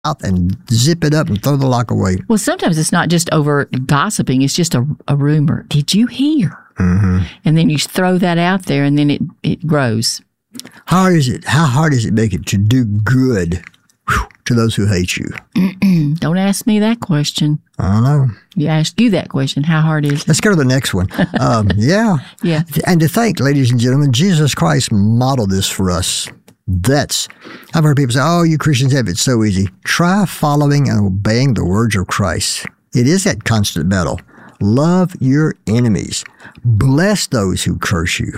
mouth and zip it up and throw the lock away. Well, sometimes it's not just over gossiping. It's just a rumor. Did you hear? Mm-hmm. And then you throw that out there, and then it grows. How hard is it make it to do good to those who hate you? Don't ask me that question. I don't know. You ask you that question. How hard is it? Let's go to the next one. Yeah. Yeah. And to think, ladies and gentlemen, Jesus Christ modeled this for us. I've heard people say, oh, you Christians have it so easy. Try following and obeying the words of Christ. It is that constant battle. Love your enemies. Bless those who curse you.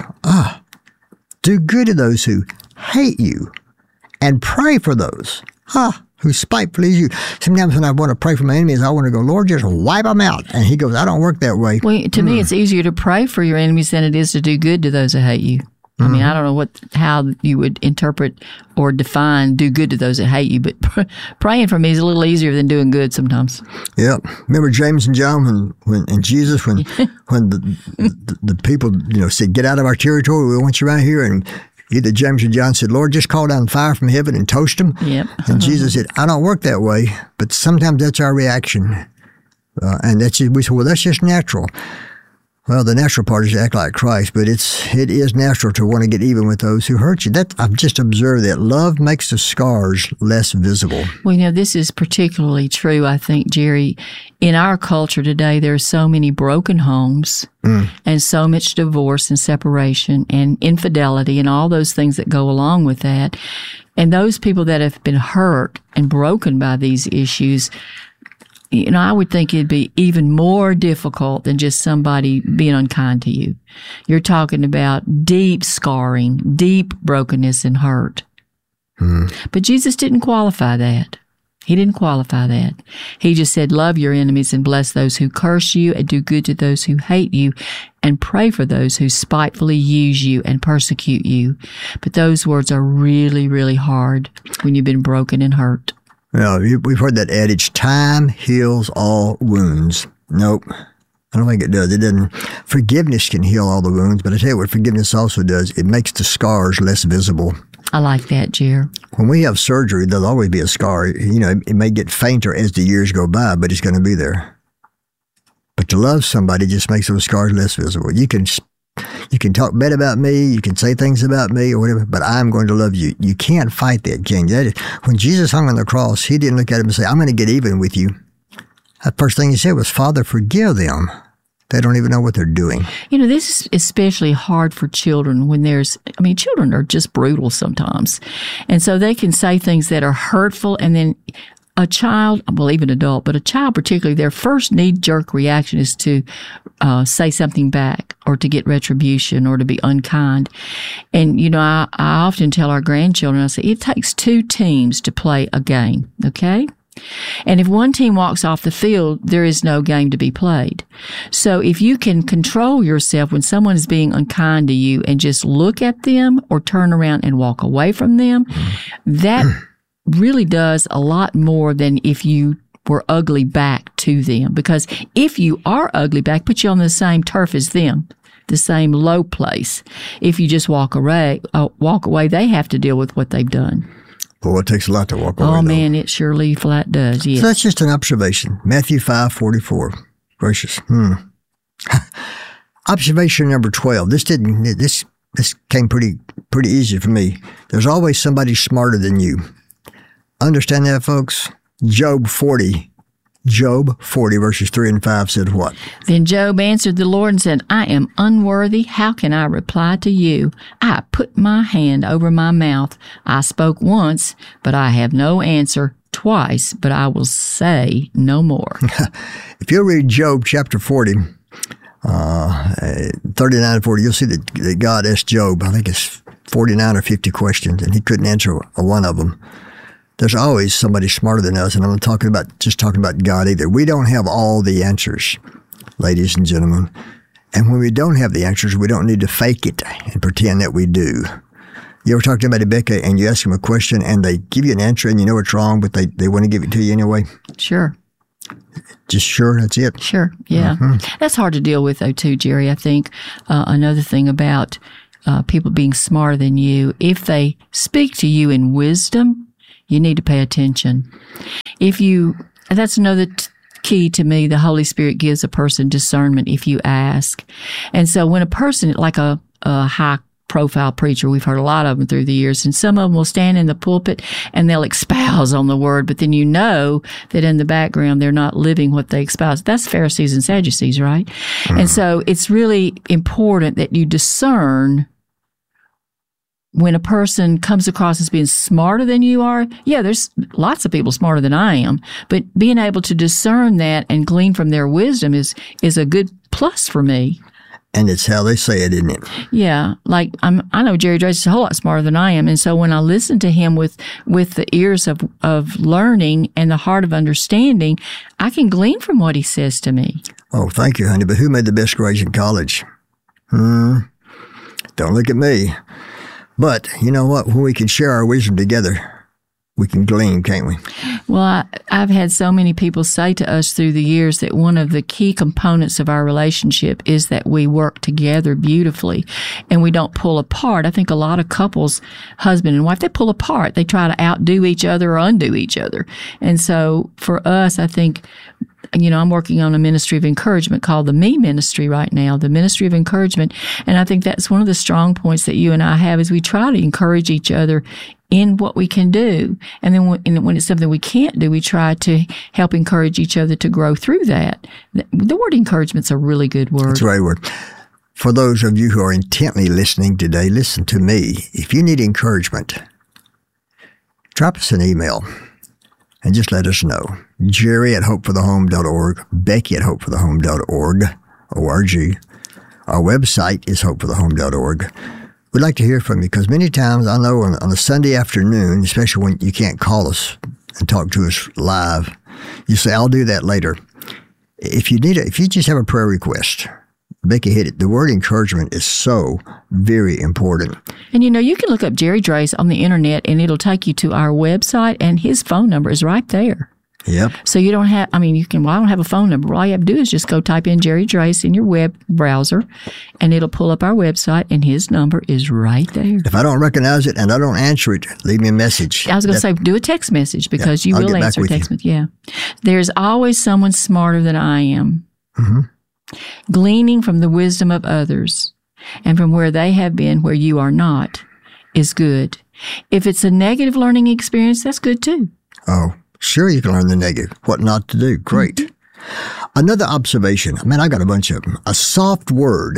Do good to those who hate you. And pray for those who spitefully use you. Sometimes when I want to pray for my enemies, I want to go, Lord, just wipe them out. And he goes, I don't work that way. Well, to me, it's easier to pray for your enemies than it is to do good to those who hate you. I mean, I don't know how you would interpret or define do good to those that hate you, but praying for me is a little easier than doing good sometimes. Yeah. Remember James and John and Jesus when the people said, get out of our territory, we want you right here, and either James or John said, Lord, just call down fire from heaven and toast them. Yep. And Jesus said, I don't work that way, but sometimes that's our reaction. And we said, well, that's just natural. Well, the natural part is to act like Christ, but it is natural to want to get even with those who hurt you. I've just observed that love makes the scars less visible. Well, this is particularly true, I think, Jerry. In our culture today, there are so many broken homes and so much divorce and separation and infidelity and all those things that go along with that. And those people that have been hurt and broken by these issues, I would think it'd be even more difficult than just somebody being unkind to you. You're talking about deep scarring, deep brokenness and hurt. But Jesus didn't qualify that. He didn't qualify that. He just said, love your enemies and bless those who curse you and do good to those who hate you and pray for those who spitefully use you and persecute you. But those words are really, really hard when you've been broken and hurt. Well, we've heard that adage, time heals all wounds. Nope. I don't think it does. It doesn't. Forgiveness can heal all the wounds, but I tell you what forgiveness also does. It makes the scars less visible. I like that, Jer. When we have surgery, there'll always be a scar. It may get fainter as the years go by, but it's going to be there. But to love somebody just makes those scars less visible. You can talk bad about me, you can say things about me or whatever, but I'm going to love you. You can't fight that, can you? When Jesus hung on the cross, he didn't look at him and say, I'm going to get even with you. The first thing he said was, Father, forgive them. They don't even know what they're doing. This is especially hard for children when children are just brutal sometimes. And so they can say things that are hurtful, and then a child, well, even adult, but a child particularly, their first knee-jerk reaction is to say something back or to get retribution or to be unkind. And, I often tell our grandchildren, I say, it takes two teams to play a game, okay? And if one team walks off the field, there is no game to be played. So if you can control yourself when someone is being unkind to you and just look at them or turn around and walk away from them, that really does a lot more than if you were ugly back to them. Because if you are ugly back, put you on the same turf as them, the same low place. If you just walk away, they have to deal with what they've done. Well, it takes a lot to walk away. Oh, man, it surely flat does, yes. So that's just an observation. Matthew 5:44. Gracious. Observation number 12. This came pretty easy for me. There's always somebody smarter than you. Understand that, folks? Job 40 verses 3 and 5 said what? Then Job answered the Lord and said, I am unworthy. How can I reply to you? I put my hand over my mouth. I spoke once, but I have no answer. Twice, but I will say no more. If you read Job chapter 40, 39 and 40, you'll see that God asked Job, I think it's 49 or 50 questions, and he couldn't answer one of them. There's always somebody smarter than us, and I'm not talking about God either. We don't have all the answers, ladies and gentlemen. And when we don't have the answers, we don't need to fake it and pretend that we do. You ever talk to somebody, Becca, and you ask them a question, and they give you an answer, and you know it's wrong, but they want to give it to you anyway? Sure. Just sure, that's it? Sure, yeah. Mm-hmm. That's hard to deal with, though, too, Jerry. I think another thing about people being smarter than you, if they speak to you in wisdom, you need to pay attention. That's another key to me. The Holy Spirit gives a person discernment if you ask. And so when a person, like a high profile preacher, we've heard a lot of them through the years, and some of them will stand in the pulpit and they'll espouse on the word, but then you know that in the background they're not living what they espouse. That's Pharisees and Sadducees, right? And so it's really important that you discern when a person comes across as being smarter than you are. Yeah, there's lots of people smarter than I am, but being able to discern that and glean from their wisdom is a good plus for me. And it's how they say it, isn't it? Yeah. Like, I know Jerry Drace is a whole lot smarter than I am. And so when I listen to him with the ears of learning and the heart of understanding, I can glean from what he says to me. Oh, thank you, honey. But who made the best grades in college? Don't look at me. But you know what? When we can share our wisdom together, we can glean, can't we? Well, I've had so many people say to us through the years that one of the key components of our relationship is that we work together beautifully and we don't pull apart. I think a lot of couples, husband and wife, they pull apart. They try to outdo each other or undo each other. And so for us, I think, I'm working on a ministry of encouragement called the Me Ministry right now, the Ministry of Encouragement. And I think that's one of the strong points that you and I have is we try to encourage each other in what we can do. And then when it's something we can't do, we try to help encourage each other to grow through that. The word encouragement's a really good word. That's the right word. For those of you who are intently listening today, listen to me. If you need encouragement, drop us an email and just let us know. Jerry at hopeforthehome.org, Becky at hopeforthehome.org, O-R-G. Our website is hopeforthehome.org. We'd like to hear from you because many times I know on a Sunday afternoon, especially when you can't call us and talk to us live, you say, I'll do that later. If you just have a prayer request, Becky hit it. The word encouragement is so very important. And you can look up Jerry Drace on the internet and it'll take you to our website and his phone number is right there. Yep. So you don't have, I don't have a phone number. All you have to do is just go type in Jerry Drace in your web browser and it'll pull up our website and his number is right there. If I don't recognize it and I don't answer it, leave me a message. I was going to say, do a text message because you will answer a text message. Yeah. There's always someone smarter than I am. Mm-hmm. Gleaning from the wisdom of others and from where they have been where you are not is good. If it's a negative learning experience, that's good too. Oh, sure, you can learn the negative. What not to do. Great. Mm-hmm. Another observation. I got a bunch of them. A soft word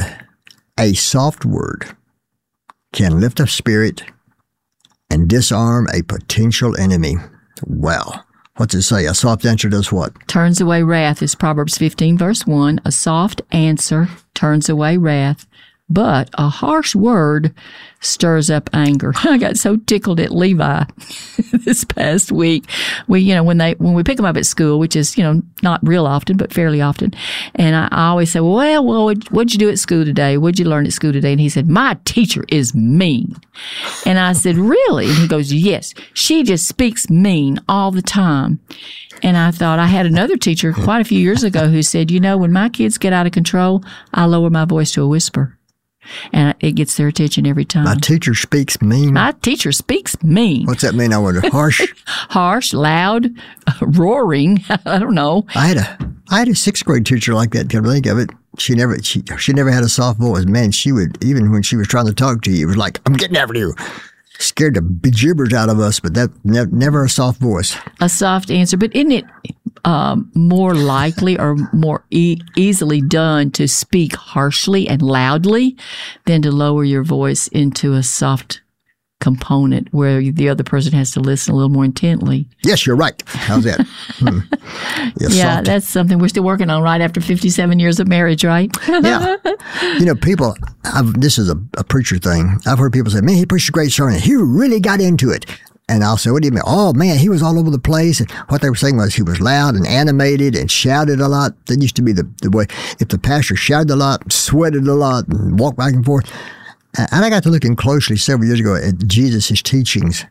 can lift a spirit and disarm a potential enemy. Wow. What's it say? A soft answer does what? Turns away wrath is Proverbs 15, verse 1. A soft answer turns away wrath, but a harsh word stirs up anger. I got so tickled at Levi this past week. When we pick him up at school, which is, not real often, but fairly often. And I always say, well, what'd you do at school today? What'd you learn at school today? And he said, my teacher is mean. And I said, really? And he goes, yes, she just speaks mean all the time. And I thought I had another teacher quite a few years ago who said, when my kids get out of control, I lower my voice to a whisper. And it gets their attention every time. My teacher speaks mean? My teacher speaks mean. What's that mean? I wonder. Harsh? Harsh, loud, roaring. I don't know. I had a sixth grade teacher like that. Can I think of it? She never had a soft voice. Man, she would, even when she was trying to talk to you, it was like, I'm getting after you. Scared the bejibbers out of us, but that never a soft voice. A soft answer. But isn't it more likely or more easily done to speak harshly and loudly than to lower your voice into a soft component where the other person has to listen a little more intently? Yes, you're right. How's that? Yeah, that's something we're still working on right after 57 years of marriage, right? Yeah. People, this is a preacher thing. I've heard people say, man, he preached a great sermon. He really got into it. And I'll say, what do you mean? Oh, man, he was all over the place. And what they were saying was he was loud and animated and shouted a lot. That used to be the way. If the pastor shouted a lot, sweated a lot, and walked back and forth. And I got to looking closely several years ago at Jesus' teachings.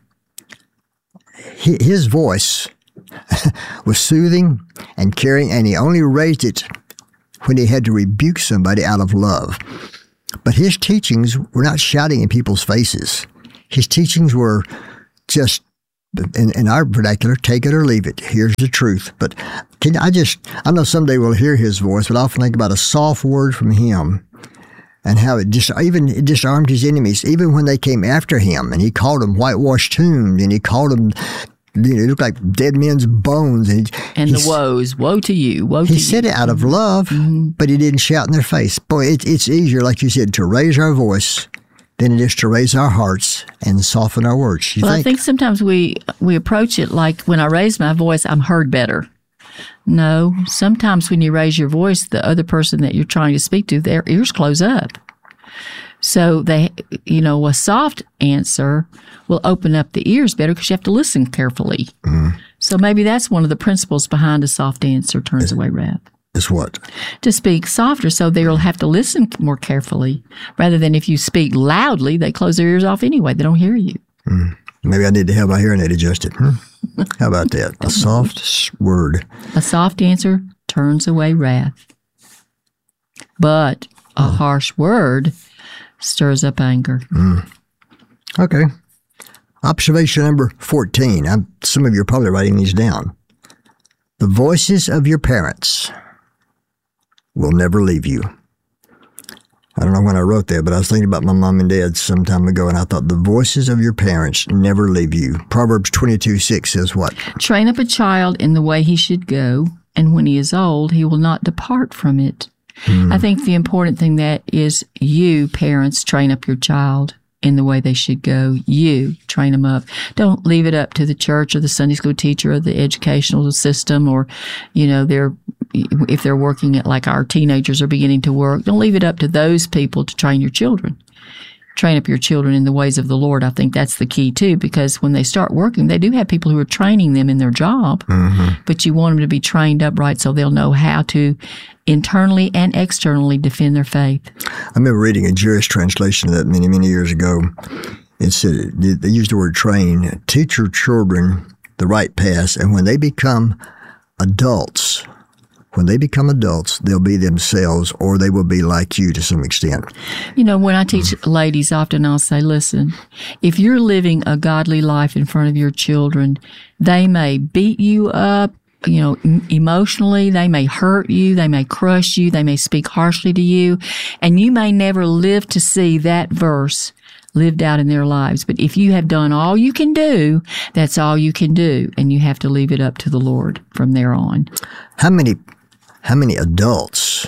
His voice was soothing and caring, and he only raised it when he had to rebuke somebody out of love. But his teachings were not shouting in people's faces. His teachings were just in our vernacular, take it or leave it. Here's the truth. But I know someday we'll hear his voice, but I often think about a soft word from him and how it disarmed his enemies, even when they came after him, and he called them whitewashed tombs, and he called them, it looked like dead men's bones. And the woes, woe to you, woe to you. He said it out of love, but he didn't shout in their face. Boy, it's easier, like you said, to raise our voice than it is to raise our hearts and soften our words. I think sometimes we approach it like, when I raise my voice, I'm heard better. No, sometimes when you raise your voice, the other person that you're trying to speak to, their ears close up. So a soft answer will open up the ears better because you have to listen carefully. Mm-hmm. So maybe that's one of the principles behind a soft answer turns away wrath. Is what? To speak softer so they'll have to listen more carefully, rather than if you speak loudly, they close their ears off anyway. They don't hear you. Mm. Maybe I need to have my hearing aid adjusted. How about that? A soft word. A soft answer turns away wrath. But a harsh word stirs up anger. Mm. Okay. Observation number 14. Some of you are probably writing these down. The voices of your parents will never leave you. I don't know when I wrote that, but I was thinking about my mom and dad some time ago, and I thought the voices of your parents never leave you. Proverbs 22:6 says what? Train up a child in the way he should go, and when he is old, he will not depart from it. I think the important thing that is you, parents, train up your child in the way they should go. You train them up. Don't leave it up to the church or the Sunday school teacher or the educational system, or, if they're working at, like our teenagers are beginning to work, don't leave it up to those people to train your children. Train up your children in the ways of the Lord. I think that's the key too, because when they start working, they do have people who are training them in their job, but you want them to be trained up right so they'll know how to internally and externally defend their faith. I remember reading a Jewish translation of that many, many years ago. It said, they used the word train, teach your children the right path, and when they become adults, they'll be themselves, or they will be like you to some extent. When I teach ladies, often I'll say, listen, if you're living a godly life in front of your children, they may beat you up, emotionally, they may hurt you, they may crush you, they may speak harshly to you, and you may never live to see that verse lived out in their lives. But if you have done all you can do, that's all you can do, and you have to leave it up to the Lord from there on. How many adults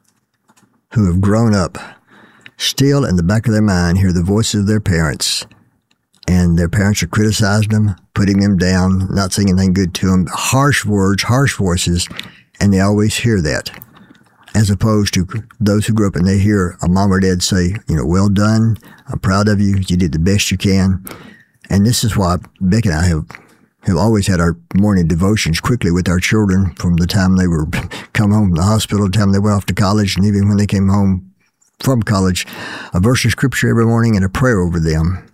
who have grown up still in the back of their mind hear the voices of their parents, and their parents are criticizing them, putting them down, not saying anything good to them, harsh words, harsh voices, and they always hear that, as opposed to those who grew up and they hear a mom or dad say, well done, I'm proud of you, you did the best you can. And this is why Becky and I have always had our morning devotions quickly with our children from the time they were come home from the hospital, the time they went off to college, and even when they came home from college, a verse of scripture every morning and a prayer over them.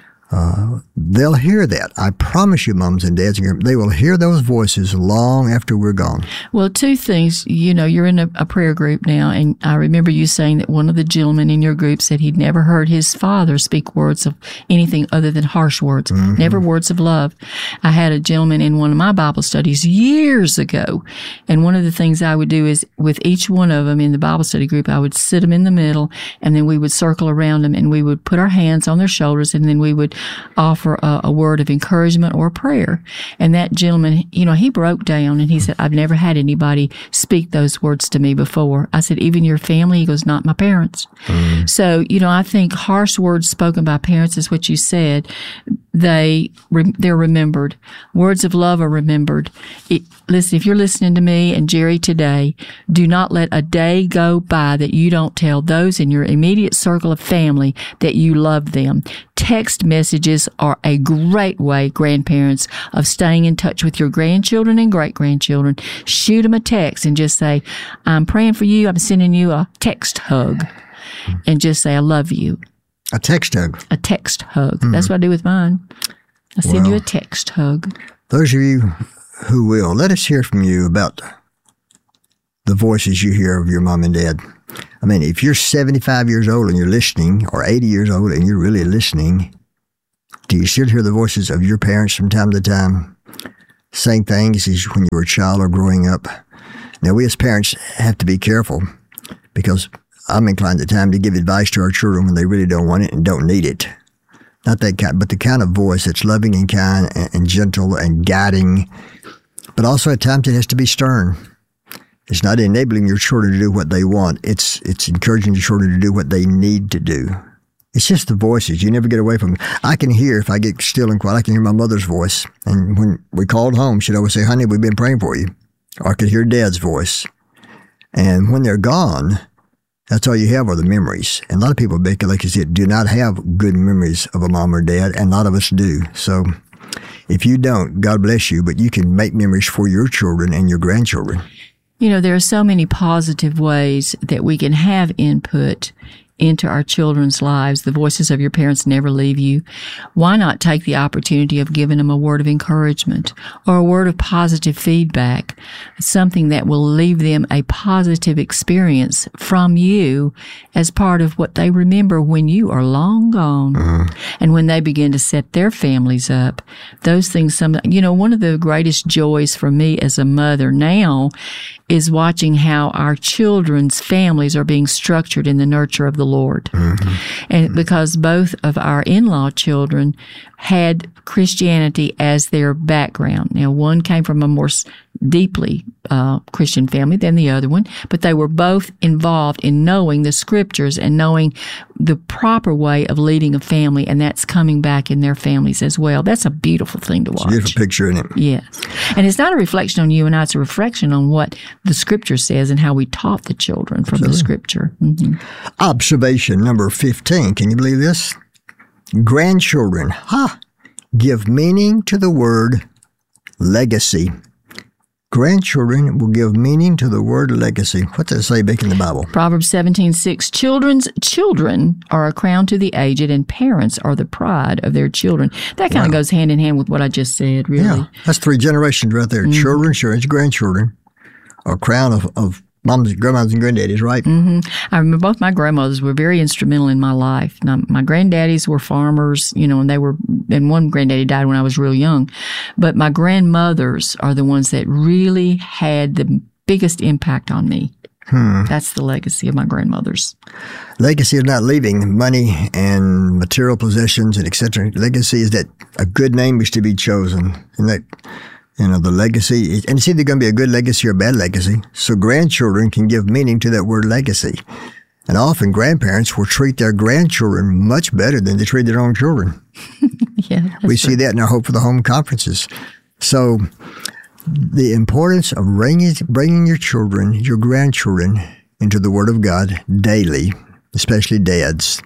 They'll hear that. I promise you, moms and dads, they will hear those voices long after we're gone. Well, two things. You're in a prayer group now, and I remember you saying that one of the gentlemen in your group said he'd never heard his father speak words of anything other than harsh words, never words of love. I had a gentleman in one of my Bible studies years ago, and one of the things I would do is with each one of them in the Bible study group, I would sit them in the middle, and then we would circle around them, and we would put our hands on their shoulders, and then we would offer a word of encouragement or prayer. And that gentleman, he broke down and he said, I've never had anybody speak those words to me before. I said, even your family? He goes, not my parents. So, I think harsh words spoken by parents is what you said. They're remembered. Words of love are remembered. Listen, if you're listening to me and Jerry today, do not let a day go by that you don't tell those in your immediate circle of family that you love them. Text messages are a great way, grandparents, of staying in touch with your grandchildren and great-grandchildren. Shoot them a text and just say, I'm praying for you. I'm sending you a text hug. And just say, I love you. A text hug. A text hug. That's what I do with mine. I send you a text hug. Those of you who will, let us hear from you about the voices you hear of your mom and dad. I mean, if you're 75 years old and you're listening, or 80 years old and you're really listening, Do you still hear the voices of your parents from time to time saying things as when you were a child or growing up? Now, we as parents have to be careful because I'm inclined at times to give advice to our children when they really don't want it and don't need it. Not that kind, but the kind of voice that's loving and kind and gentle and guiding. But also at times it has to be stern. It's not enabling your children to do what they want. It's encouraging your children to do what they need to do. It's just the voices. You never get away from them. I can hear, if I get still and quiet, I can hear my mother's voice. And when we called home, she'd always say, honey, we've been praying for you. Or I could hear Dad's voice. And when they're gone, that's all you have are the memories. And a lot of people, Becky, like you said, do not have good memories of a mom or dad, and a lot of us do. So if you don't, God bless you, but you can make memories for your children and your grandchildren. You know, there are so many positive ways that we can have input into our children's lives. The voices of your parents never leave you. Why not take the opportunity of giving them a word of encouragement or a word of positive feedback, something that will leave them a positive experience from you as part of what they remember when you are long gone. And when they begin to set their families up, those things, one of the greatest joys for me as a mother now is watching how our children's families are being structured in the nurture of the Lord. And because both of our in-law children had Christianity as their background. Now, one came from a more deeply Christian family than the other one, but they were both involved in knowing the scriptures and knowing the proper way of leading a family, and that's coming back in their families as well. That's a beautiful thing to watch. It's a beautiful picture, isn't it? Yes. And it's not a reflection on you and I, it's a reflection on what the scripture says and how we taught the children from the scripture. Observation number 15. Can you believe this? Grandchildren, give meaning to the word legacy. Grandchildren will give meaning to the word legacy. What does it say back in the Bible? Proverbs 17:6. Children's children are a crown to the aged, and parents are the pride of their children. That kind of goes hand in hand with what I just said, really. Yeah, that's 3 generations right there. Children, grandchildren, a crown of moms, grandmas, and granddaddies, right? I remember both my grandmothers were very instrumental in my life. Now, my granddaddies were farmers, and one granddaddy died when I was real young. But my grandmothers are the ones that really had the biggest impact on me. That's the legacy of my grandmothers. Legacy is not leaving money and material possessions and et cetera. Legacy is that a good name is to be chosen. And that, the legacy, and it's either going to be a good legacy or a bad legacy. So grandchildren can give meaning to that word legacy. And often grandparents will treat their grandchildren much better than they treat their own children. Yeah, we see that in our Hope for the Home conferences. So the importance of bringing your children, your grandchildren, into the Word of God daily, especially dads.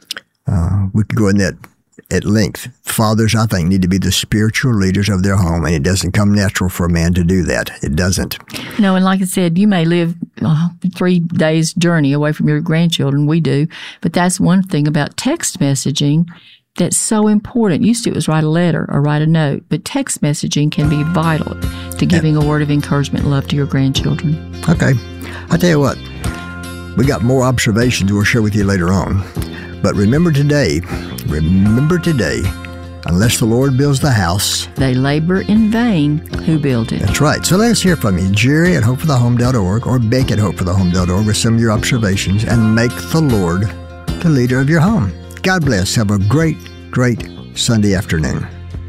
We could go in that at length. Fathers, I think, need to be the spiritual leaders of their home, and it doesn't come natural for a man to do that. It doesn't. No, and like I said, you may live 3 days' journey away from your grandchildren. We do. But that's one thing about text messaging that's so important. Used to it was write a letter or write a note, but text messaging can be vital to giving a word of encouragement and love to your grandchildren. Okay. I'll tell you what. We got more observations we'll share with you later on. But remember today, unless the Lord builds the house, they labor in vain who build it. That's right. So let's hear from you, Jerry at hopeforthehome.org or Beck at hopeforthehome.org with some of your observations, and make the Lord the leader of your home. God bless. Have a great, great Sunday afternoon.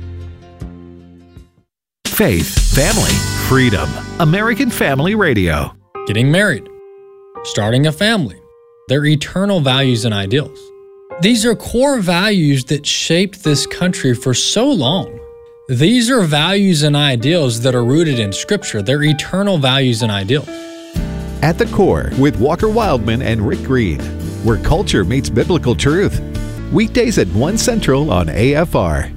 Faith, family, freedom. American Family Radio. Getting married, starting a family, their eternal values and ideals. These are core values that shaped this country for so long. These are values and ideals that are rooted in Scripture. They're eternal values and ideals. At the Core with Walker Wildman and Rick Green, where culture meets biblical truth. Weekdays at 1 Central on AFR.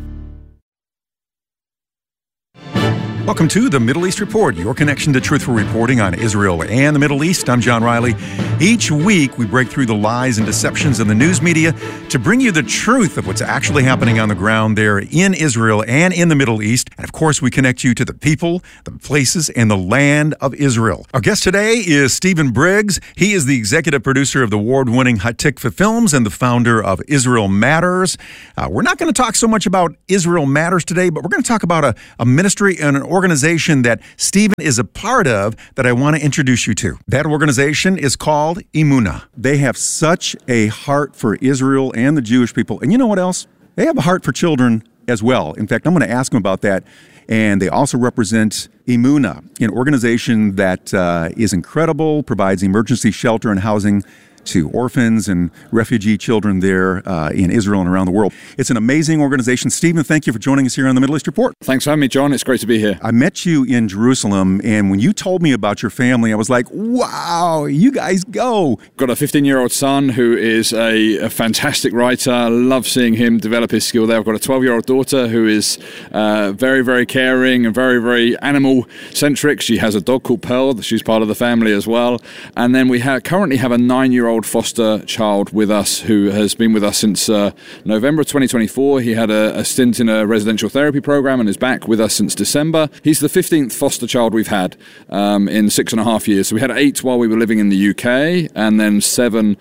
Welcome to the Middle East Report, your connection to truthful reporting on Israel and the Middle East. I'm John Riley. Each week, we break through the lies and deceptions of the news media to bring you the truth of what's actually happening on the ground there in Israel and in the Middle East. And of course, we connect you to the people, the places, and the land of Israel. Our guest today is Stephen Briggs. He is the executive producer of the award-winning Hatikva Films and the founder of Israel Matters. We're not going to talk so much about Israel Matters today, but we're going to talk about a ministry and an organization that Stephen is a part of that I want to introduce you to. That organization is called Emunah. They have such a heart for Israel and the Jewish people. And you know what else? They have a heart for children as well. In fact, I'm going to ask them about that. And they also represent Emunah, an organization that is incredible, provides emergency shelter and housing to orphans and refugee children there in Israel and around the world. It's an amazing organization. Stephen, thank you for joining us here on the Middle East Report. Thanks for having me, John. It's great to be here. I met you in Jerusalem, and when you told me about your family, I was like, wow, you guys go. Got a 15-year-old son who is a fantastic writer. I love seeing him develop his skill there. I've got a 12-year-old daughter who is very, very caring and very, very animal-centric. She has a dog called Pearl. She's part of the family as well. And then we currently have a 9-year-old foster child with us who has been with us since November 2024. He had a stint in a residential therapy program and is back with us since December. He's the 15th foster child we've had in 6.5 years. So we had 8 while we were living in the UK and then 7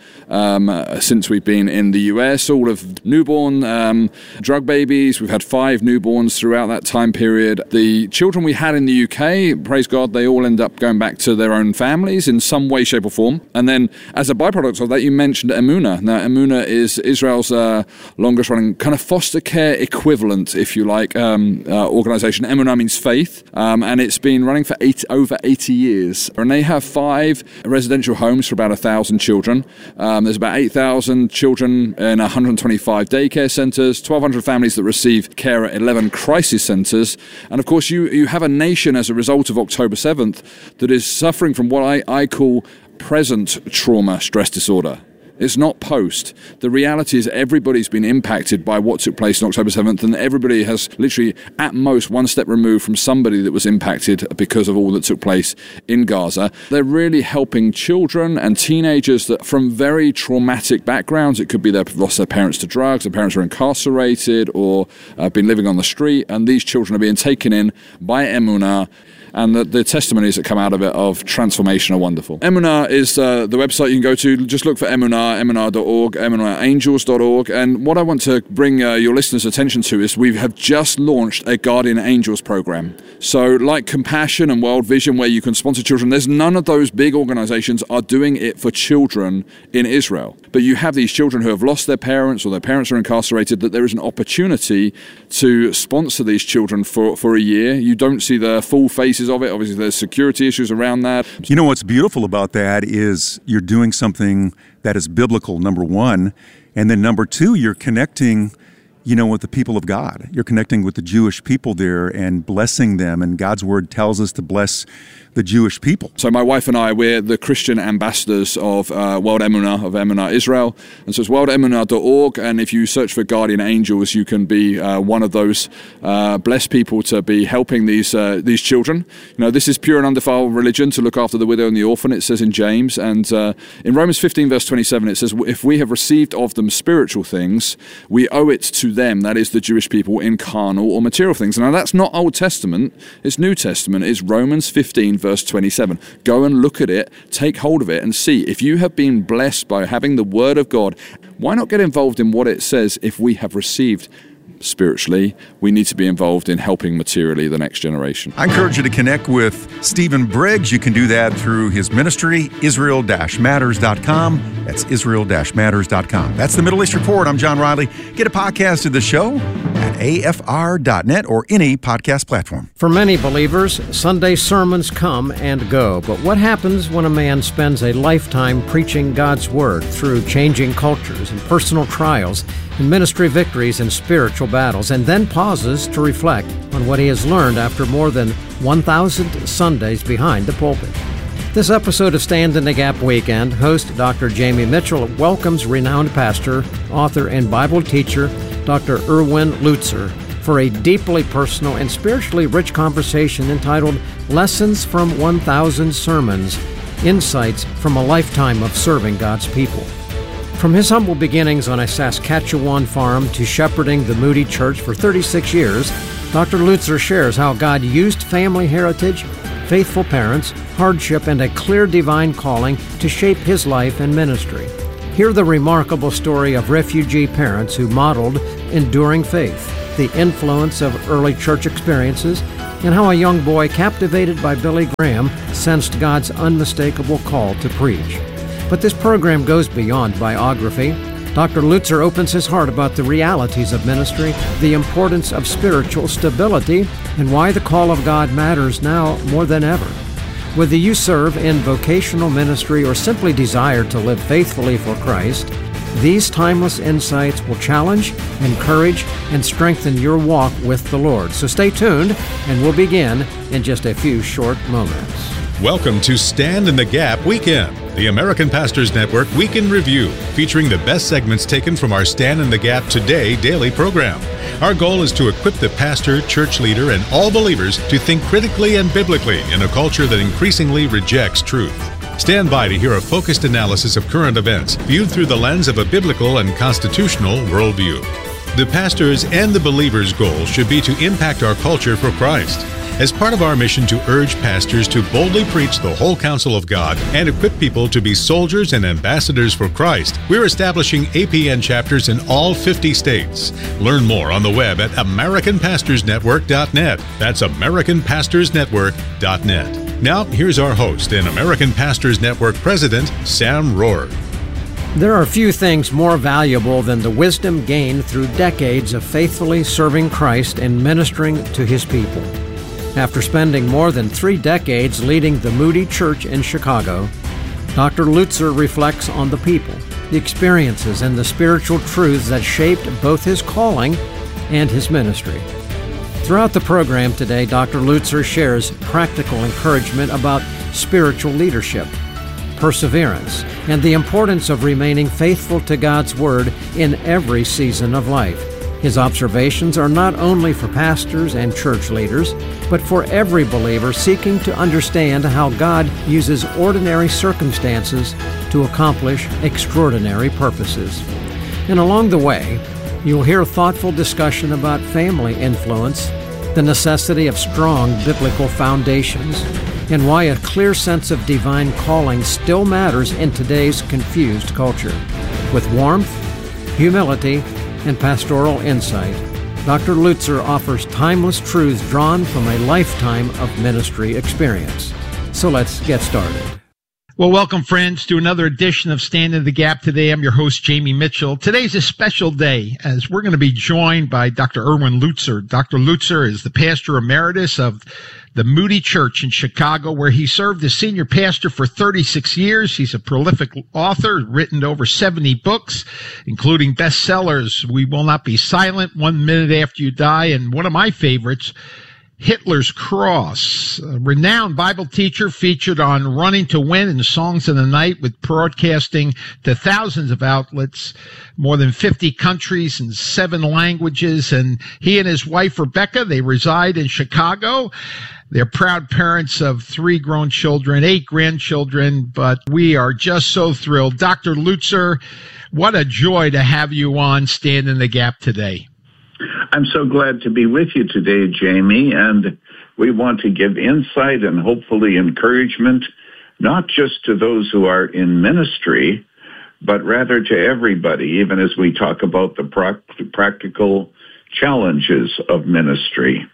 since we've been in the US, all of newborn drug babies. We've had 5 newborns throughout that time period. The children we had in the UK, praise God, they all end up going back to their own families in some way, shape or form. And then as a byproduct of that, you mentioned Emunah. Now, Emunah is Israel's longest running kind of foster care equivalent, if you like, organization. Emunah means faith, and it's been running for over 80 years. And they have 5 residential homes for about 1,000 children. There's about 8,000 children in 125 daycare centers, 1,200 families that receive care at 11 crisis centers. And of course, you have a nation as a result of October 7th that is suffering from what I call present trauma stress disorder. It's not post. The reality is everybody's been impacted by what took place on October 7th, and everybody has literally at most one step removed from somebody that was impacted because of all that took place in Gaza. They're really helping children and teenagers that from very traumatic backgrounds. It could be they've lost their parents to drugs, their parents are incarcerated or been living on the street, and these children are being taken in by Emunah. And the testimonies that come out of it of transformation are wonderful. Emunah is the website you can go to. Just look for Emunah, emunah.org, emunahangels.org. And what I want to bring your listeners' attention to is we have just launched a Guardian Angels program. So like Compassion and World Vision, where you can sponsor children, there's none of those big organizations are doing it for children in Israel. But you have these children who have lost their parents or their parents are incarcerated, that there is an opportunity to sponsor these children for a year. You don't see the full faces of it. Obviously, there's security issues around that. You know what's beautiful about that is you're doing something that is biblical, number one. And then number 2, you're connecting, with the people of God. You're connecting with the Jewish people there and blessing them. And God's word tells us to bless the Jewish people. So my wife and I, we're the Christian ambassadors of World Emunah, of Emunah Israel. And so it's worldemunah.org. And if you search for Guardian Angels, you can be one of those blessed people to be helping these children. This is pure and undefiled religion, to look after the widow and the orphan, it says in James. And in Romans 15, verse 27, it says, if we have received of them spiritual things, we owe it to them, that is the Jewish people, in carnal or material things. Now, that's not Old Testament, it's New Testament. It's Romans 15, verse 27. Go and look at it, take hold of it, and see if you have been blessed by having the Word of God. Why not get involved in what it says? If we have received spiritually, we need to be involved in helping materially the next generation. I encourage you to connect with Stephen Briggs. You can do that through his ministry, Israel-Matters.com. That's Israel-Matters.com. That's the Middle East Report. I'm John Riley. Get a podcast of the show at afr.net or any podcast platform. For many believers, Sunday sermons come and go. But what happens when a man spends a lifetime preaching God's Word through changing cultures and personal trials and ministry victories and spiritual battles, and then pauses to reflect on what he has learned after more than 1,000 Sundays behind the pulpit? This episode of Stand in the Gap Weekend, host Dr. Jamie Mitchell welcomes renowned pastor, author, and Bible teacher Dr. Erwin Lutzer for a deeply personal and spiritually rich conversation entitled Lessons from 1,000 Sermons, Insights from a Lifetime of Serving God's People. From his humble beginnings on a Saskatchewan farm to shepherding the Moody Church for 36 years, Dr. Lutzer shares how God used family heritage, faithful parents, hardship, and a clear divine calling to shape his life and ministry. Hear the remarkable story of refugee parents who modeled enduring faith, the influence of early church experiences, and how a young boy captivated by Billy Graham sensed God's unmistakable call to preach. But this program goes beyond biography. Dr. Lutzer opens his heart about the realities of ministry, the importance of spiritual stability, and why the call of God matters now more than ever. Whether you serve in vocational ministry or simply desire to live faithfully for Christ, these timeless insights will challenge, encourage, and strengthen your walk with the Lord. So stay tuned, and we'll begin in just a few short moments. Welcome to Stand in the Gap Weekend, the American Pastors Network Week in Review, featuring the best segments taken from our Stand in the Gap Today daily program. Our goal is to equip the pastor, church leader, and all believers to think critically and biblically in a culture that increasingly rejects truth. Stand by to hear a focused analysis of current events viewed through the lens of a biblical and constitutional worldview. The pastor's and the believer's goal should be to impact our culture for Christ. As part of our mission to urge pastors to boldly preach the whole counsel of God and equip people to be soldiers and ambassadors for Christ, we're establishing APN chapters in all 50 states. Learn more on the web at AmericanPastorsNetwork.net. That's AmericanPastorsNetwork.net. Now, here's our host and American Pastors Network President, Sam Rohr. There are few things more valuable than the wisdom gained through decades of faithfully serving Christ and ministering to his people. After spending more than 3 decades leading the Moody Church in Chicago, Dr. Lutzer reflects on the people, the experiences, and the spiritual truths that shaped both his calling and his ministry. Throughout the program today, Dr. Lutzer shares practical encouragement about spiritual leadership, perseverance, and the importance of remaining faithful to God's Word in every season of life. His observations are not only for pastors and church leaders, but for every believer seeking to understand how God uses ordinary circumstances to accomplish extraordinary purposes. And along the way, you'll hear thoughtful discussion about family influence, the necessity of strong biblical foundations, and why a clear sense of divine calling still matters in today's confused culture. With warmth, humility, and pastoral insight, Dr. Lutzer offers timeless truths drawn from a lifetime of ministry experience. So let's get started. Well, welcome, friends, to another edition of Stand in the Gap today. I'm your host, Jamie Mitchell. Today's a special day as we're going to be joined by Dr. Erwin Lutzer. Dr. Lutzer is the pastor emeritus of the Moody Church in Chicago, where he served as senior pastor for 36 years. He's a prolific author, written over 70 books, including bestsellers, We Will Not Be Silent, 1 Minute After You Die, and one of my favorites, Hitler's Cross. A renowned Bible teacher, featured on Running to Win and Songs of the Night, with broadcasting to thousands of outlets, more than 50 countries and 7 languages. And he and his wife, Rebecca, they reside in Chicago. They're proud parents of 3 grown children, 8 grandchildren, but we are just so thrilled. Dr. Lutzer, what a joy to have you on Stand in the Gap today. I'm so glad to be with you today, Jamie, and we want to give insight and hopefully encouragement, not just to those who are in ministry, but rather to everybody, even as we talk about the practical challenges of ministry.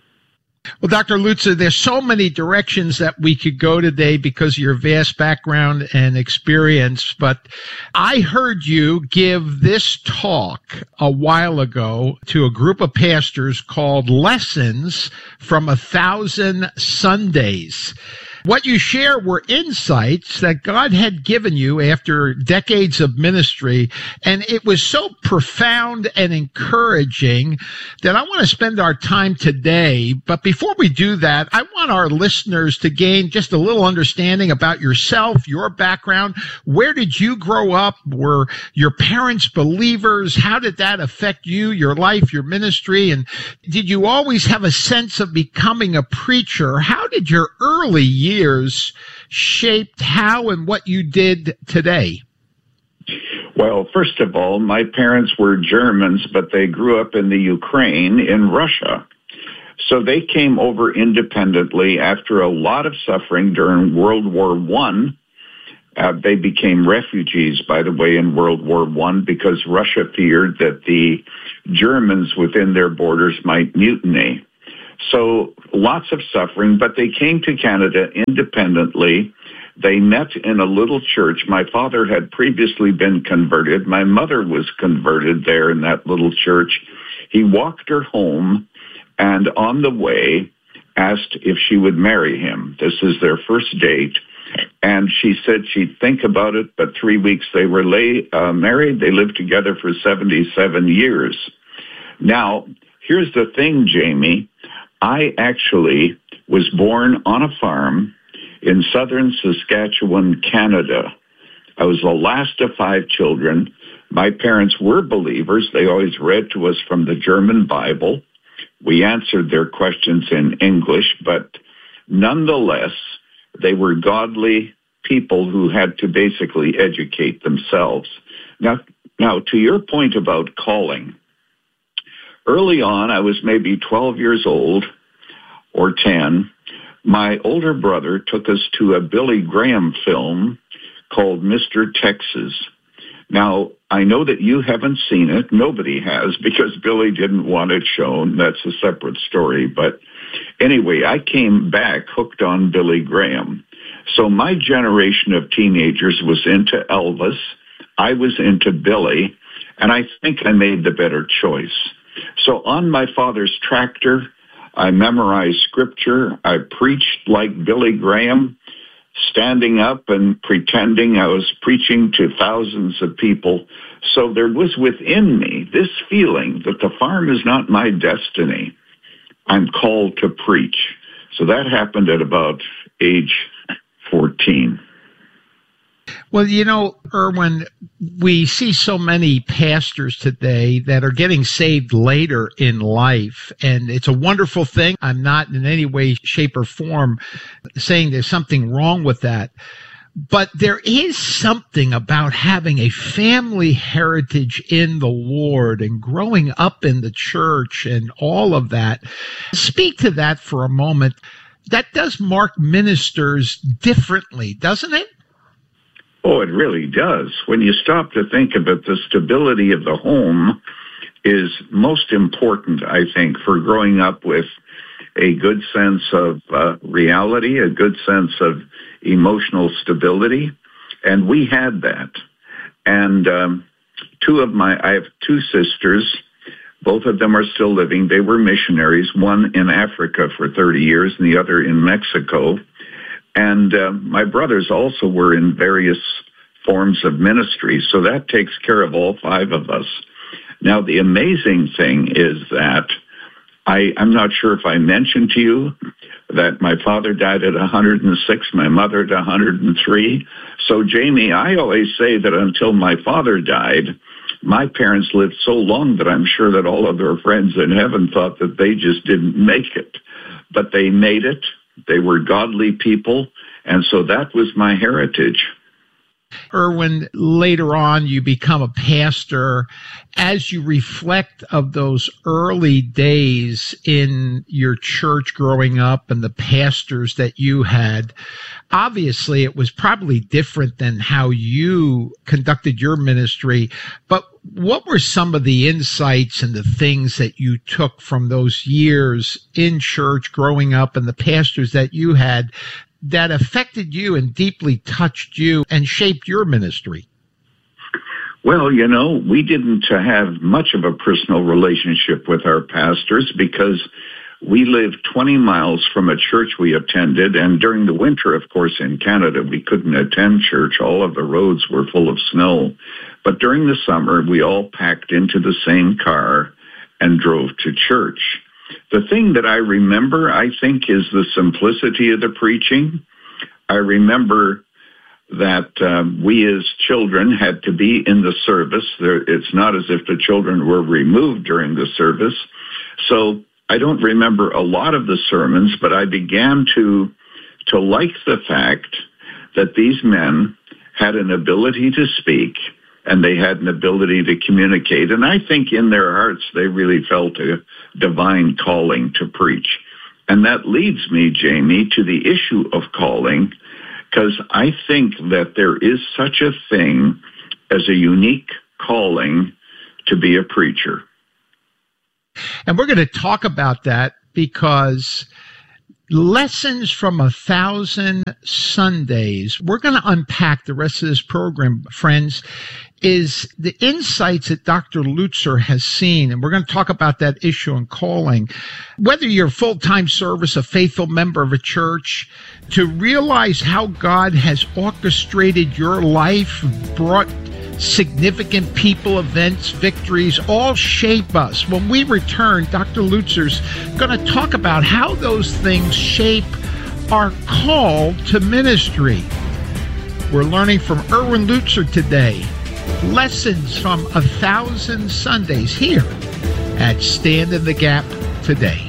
Well, Dr. Lutzer, there's so many directions that we could go today because of your vast background and experience, but I heard you give this talk a while ago to a group of pastors called Lessons from 1,000 Sundays. What you share were insights that God had given you after decades of ministry, and it was so profound and encouraging that I want to spend our time today. But before we do that, I want our listeners to gain just a little understanding about yourself, your background. Where did you grow up? Were your parents believers? How did that affect you, your life, your ministry? And did you always have a sense of becoming a preacher? How did your early years shaped how and what you did today? Well, first of all, my parents were Germans, but they grew up in the Ukraine, in Russia. So they came over independently after a lot of suffering during World War I. They became refugees, by the way, in World War I because Russia feared that the Germans within their borders might mutiny. So lots of suffering, but they came to Canada independently. They met in a little church. My father had previously been converted. My mother was converted there in that little church. He walked her home and on the way asked if she would marry him. This is their first date. And she said she'd think about it, but 3 weeks they were married. They lived together for 77 years. Now, here's the thing, Jamie. I actually was born on a farm in southern Saskatchewan, Canada. I was the last of 5 children. My parents were believers. They always read to us from the German Bible. We answered their questions in English, but nonetheless, they were godly people who had to basically educate themselves. Now, to your point about calling, early on, I was maybe 12 years old or 10. My older brother took us to a Billy Graham film called Mr. Texas. Now, I know that you haven't seen it. Nobody has because Billy didn't want it shown. That's a separate story. But anyway, I came back hooked on Billy Graham. So my generation of teenagers was into Elvis. I was into Billy, and I think I made the better choice. So on my father's tractor, I memorized scripture. I preached like Billy Graham, standing up and pretending I was preaching to thousands of people. So there was within me this feeling that the farm is not my destiny. I'm called to preach. So that happened at about age 14. Well, you know, Erwin, we see so many pastors today that are getting saved later in life, and it's a wonderful thing. I'm not in any way, shape, or form saying there's something wrong with that. But there is something about having a family heritage in the Lord and growing up in the church and all of that. Speak to that for a moment. That does mark ministers differently, doesn't it? Oh, it really does. When you stop to think of it, the stability of the home is most important, I think, for growing up with a good sense of reality, a good sense of emotional stability. And we had that. And I have 2 sisters. Both of them are still living. They were missionaries, one in Africa for 30 years and the other in Mexico. And my brothers also were in various forms of ministry, so that takes care of all 5 of us. Now, the amazing thing is that I'm not sure if I mentioned to you that my father died at 106, my mother at 103. So, Jamie, I always say that until my father died, my parents lived so long that I'm sure that all of their friends in heaven thought that they just didn't make it. But they made it. They were godly people, and so that was my heritage. Erwin, later on, you become a pastor. As you reflect of those early days in your church growing up and the pastors that you had, obviously it was probably different than how you conducted your ministry, but what were some of the insights and the things that you took from those years in church growing up and the pastors that you had that affected you and deeply touched you and shaped your ministry? Well, you know, we didn't have much of a personal relationship with our pastors because we lived 20 miles from a church we attended. And during the winter, of course, in Canada, we couldn't attend church. All of the roads were full of snow. But during the summer, we all packed into the same car and drove to church. The thing that I remember, I think, is the simplicity of the preaching. I remember that we as children had to be in the service. It's not as if the children were removed during the service. So I don't remember a lot of the sermons, but I began to like the fact that these men had an ability to speak and they had an ability to communicate. And I think in their hearts, they really felt a divine calling to preach. And that leads me, Jamie, to the issue of calling, because I think that there is such a thing as a unique calling to be a preacher. And we're going to talk about that because Lessons from 1,000 Sundays. We're going to unpack the rest of this program, friends, is the insights that Dr. Lutzer has seen. And we're going to talk about that issue in calling. Whether you're full-time service, a faithful member of a church, to realize how God has orchestrated your life, brought significant people, events, victories, all shape us. When we return, Dr. Lutzer's going to talk about how those things shape our call to ministry. We're learning from Erwin Lutzer today. Lessons from 1,000 Sundays here at Stand in the Gap Today.